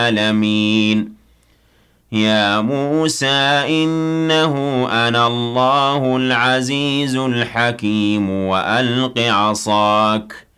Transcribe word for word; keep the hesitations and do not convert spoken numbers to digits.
العالمين يا موسى إنه أنا الله العزيز الحكيم وألق عصاك